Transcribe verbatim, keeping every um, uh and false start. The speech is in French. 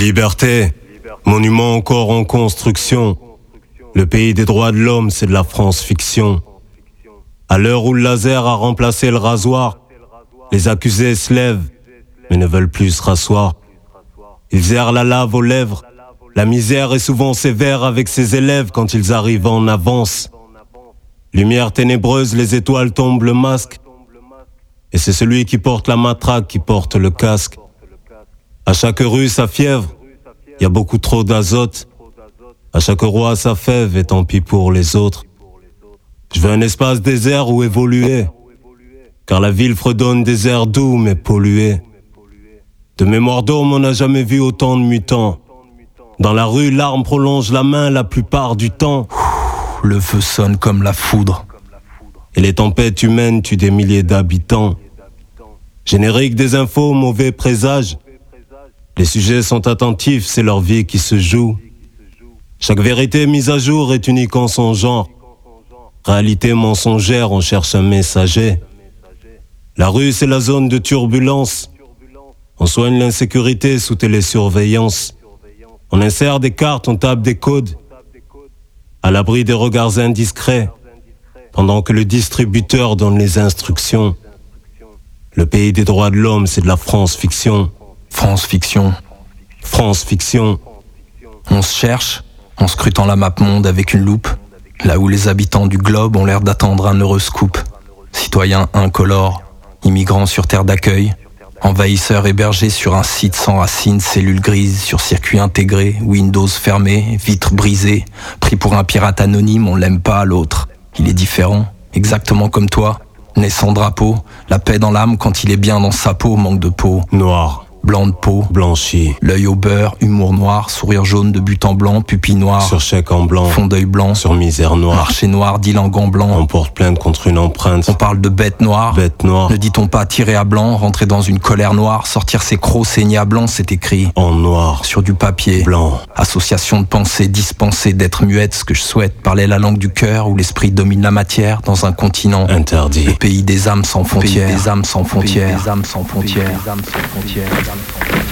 Liberté, monument encore en construction. Le pays des droits de l'homme, c'est de la France-fiction. À l'heure où le laser a remplacé le rasoir, les accusés se lèvent, mais ne veulent plus se rasseoir. Ils errent la lave aux lèvres. La misère est souvent sévère avec ses élèves quand ils arrivent en avance. Lumière ténébreuse, les étoiles tombent le masque. Et c'est celui qui porte la matraque qui porte le casque. À chaque rue sa fièvre, y a beaucoup trop d'azote. À chaque roi sa fève et tant pis pour les autres. Je veux un espace désert où évoluer, car la ville fredonne des airs doux mais pollués. De mémoire d'homme on n'a jamais vu autant de mutants. Dans la rue l'arme prolonge la main la plupart du temps. Le feu sonne comme la foudre. Et les tempêtes humaines tuent des milliers d'habitants. Générique des infos, mauvais présage. Les sujets sont attentifs, c'est leur vie qui se joue. Chaque vérité mise à jour est unique en son genre. Réalité mensongère, on cherche un messager. La rue, c'est la zone de turbulence. On soigne l'insécurité sous télésurveillance. On insère des cartes, on tape des codes. À l'abri des regards indiscrets. Pendant que le distributeur donne les instructions. Le pays des droits de l'homme, c'est de la France-fiction. France-fiction. France-fiction. On se cherche, en scrutant la map monde avec une loupe, là où les habitants du globe ont l'air d'attendre un heureux scoop. Citoyens incolores, immigrants sur terre d'accueil, envahisseurs hébergés sur un site sans racines, cellules grises sur circuit intégré, Windows fermé, vitres brisées, pris pour un pirate anonyme, on l'aime pas l'autre. Il est différent, exactement comme toi, né sans drapeau, la paix dans l'âme quand il est bien dans sa peau, manque de peau. Noir. Blanc de peau, blanchi, l'œil au beurre, humour noir, sourire jaune de but en blanc, pupille noire, sur chèque en blanc, fond d'œil blanc, sur misère noire, marché noir, deal en gants blancs, on porte plainte contre une empreinte, on parle de bête noire, bête noire, ne dit-on pas tirer à blanc, rentrer dans une colère noire, sortir ses crocs, saigner à blanc, c'est écrit en noir, sur du papier, blanc, association de pensée, dispensée d'être muette, ce que je souhaite, parler la langue du cœur où l'esprit domine la matière, dans un continent interdit, le pays des âmes sans frontières, des âmes sans frontières, des âmes sans frontières, des âmes sans frontières.